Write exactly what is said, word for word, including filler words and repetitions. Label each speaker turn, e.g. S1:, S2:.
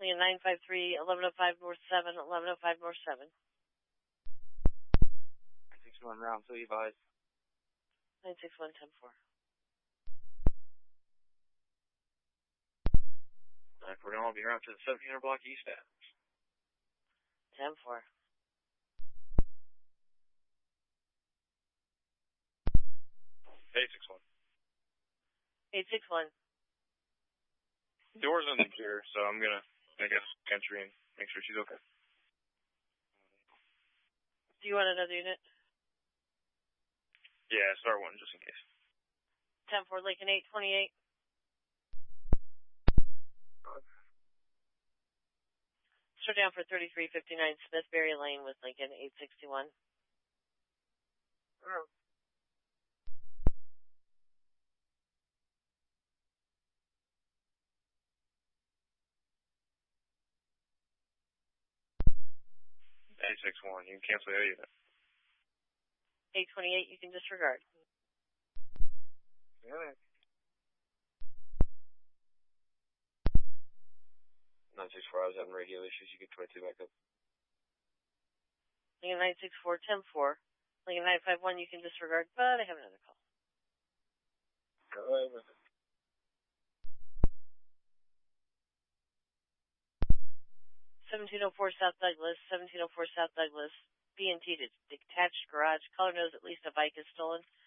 S1: Lincoln nine five three, eleven oh five North seven, eleven oh five North seven.
S2: nine six one, round three, advised.
S1: nine six one, ten four.
S2: Alright, we're going to be around to the seventeen hundred block east at.
S1: ten four.
S2: eight six one.
S1: eight six one.
S2: Door's unsecure, so I'm going to make a entry and make sure she's okay.
S1: Do you want another unit?
S2: Yeah, start one just in case.
S1: ten four, Lincoln eight twenty-eight. Start down for thirty-three fifty-nine Smithberry Lane with Lincoln eight sixty-one.
S2: Oh. eight six one, you can cancel the unit.
S1: eight twenty-eight, you can disregard.
S2: Yeah. nine six four, I was having radio issues. You get twenty-two back up.
S1: Lincoln nine six four, ten four. Lincoln nine five one, you can disregard, but I have another call.
S2: Go ahead with it.
S1: seventeen oh four South Douglas, seventeen oh four South Douglas. B and T detached garage. Caller knows at least a bike is stolen.